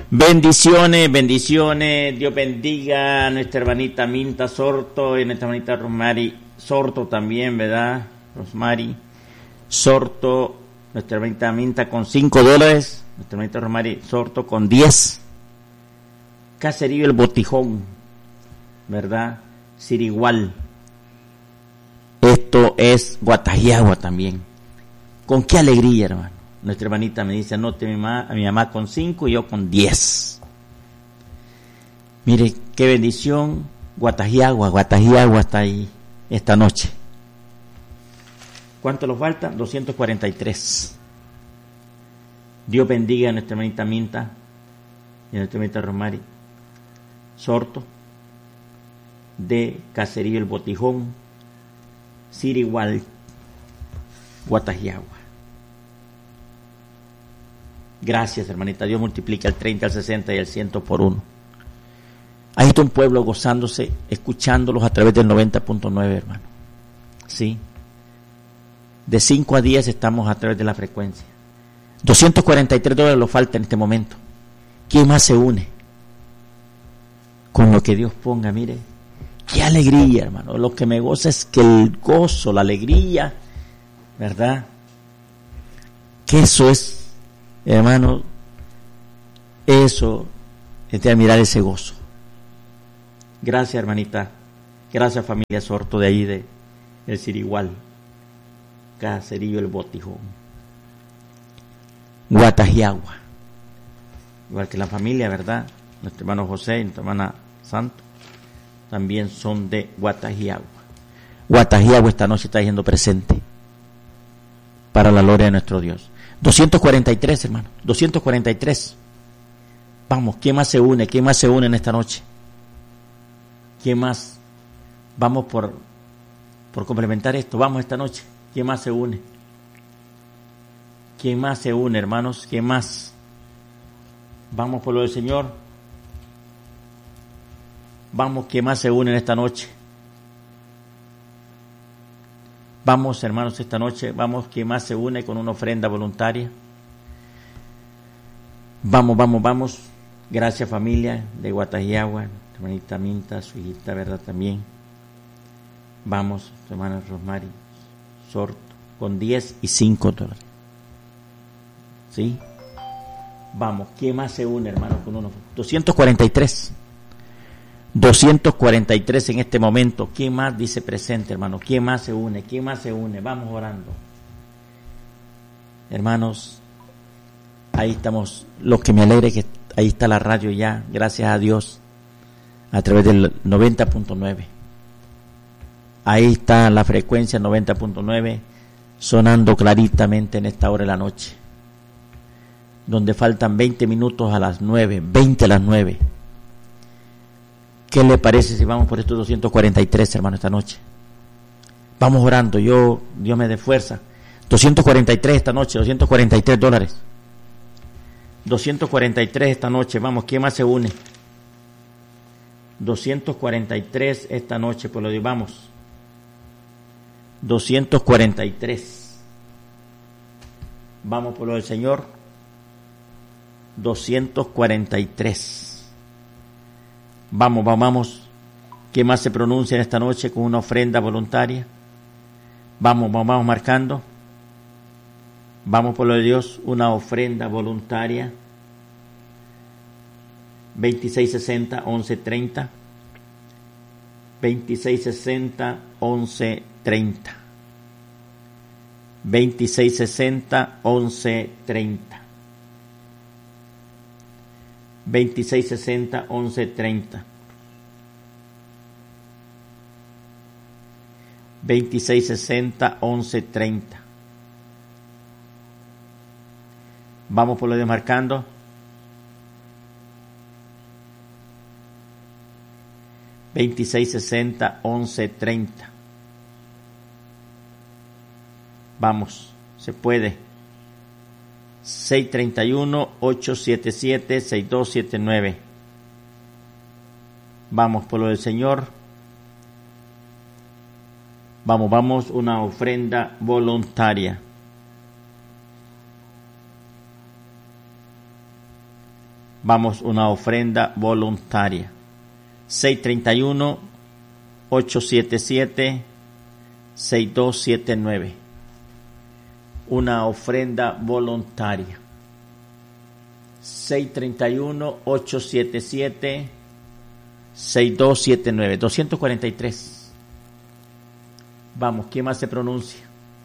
Bendiciones, bendiciones. Dios bendiga a nuestra hermanita Minta Sorto y nuestra hermanita Rosmary Sorto también, ¿verdad? Rosmary Sorto, nuestra hermanita Minta con $5, nuestra hermanita Rosmary Sorto con 10. Caserío El Botijón, ¿verdad? Sirigual. Esto es Guatajiagua también. Con qué alegría, hermano. Nuestra hermanita me dice, anote a mi mamá con 5 y yo con 10. Mire, qué bendición. Guatajiagua está ahí esta noche. ¿Cuánto nos falta? 243. Dios bendiga a nuestra hermanita Minta y a nuestra hermanita Rosmary Sorto de Caserío El Botijón, Sirigual, Guatajiagua. Gracias, hermanita. Dios multiplica el 30, el 60 y el 100 por 1. Ahí está un pueblo gozándose, escuchándolos a través del 90.9, hermano. Sí. De 5 a 10 estamos a través de la frecuencia. $243 lo falta en este momento. ¿Quién más se une? Con lo que Dios ponga, mire. Qué alegría, hermano. Lo que me goza es que el gozo, la alegría, ¿verdad? Que eso es, hermano, eso es de admirar ese gozo. Gracias, hermanita. Gracias, familia Sorto de ahí de El Sirigual, Caserío El Botijón, Guatajiagua. Igual que la familia, ¿verdad? Nuestro hermano José y nuestra hermana Santo también son de Guatajiagua. Guatajiagua esta noche está yendo presente para la gloria de nuestro Dios. 243, hermano, 243. Vamos, ¿quién más se une? ¿Quién más se une en esta noche? ¿Quién más? Vamos por complementar esto, vamos esta noche. ¿Quién más se une? ¿Quién más se une, hermanos? ¿Quién más? Vamos por lo del Señor. Vamos, ¿quién más se une en esta noche? Vamos, hermanos, esta noche, vamos, ¿quién más se une con una ofrenda voluntaria? Vamos. Gracias, familia de Guatajiagua, hermanita Minta, su hijita, ¿verdad? También. Vamos, hermana Rosmary Sorto, con 10 y $5. ¿Sí? Vamos, ¿quién más se une, hermano, con uno? 243. 243 en este momento. ¿Quién más dice presente, hermano? ¿Quién más se une? ¿Quién más se une? Vamos orando. Hermanos, ahí estamos. Lo que me alegra es que ahí está la radio ya, gracias a Dios, a través del 90.9. Ahí está la frecuencia 90.9 sonando claritamente en esta hora de la noche, donde faltan 20 minutos a las 9, 20 a las 9. ¿Qué le parece si vamos por estos 243, hermano, esta noche? Vamos orando, Dios me dé fuerza. 243 esta noche, $243. 243 esta noche, vamos, ¿quién más se une? 243 esta noche, pues lo digo, vamos. 243. Vamos por lo del Señor. 243. Vamos. ¿Quién más se pronuncia en esta noche con una ofrenda voluntaria? Vamos marcando. Vamos por lo de Dios, una ofrenda voluntaria. 2660-1130. 2660-1130. 2660-1130. 2660-1130. 2660-1130. Vamos por lo de marcando. 2660-1130. Vamos, se puede. 631-877-6279. Vamos por lo del Señor. Vamos, una ofrenda voluntaria. Vamos, una ofrenda voluntaria. 631-877-6279. Una ofrenda voluntaria. 631-877-6279. 243. Vamos, ¿quién más se pronuncia?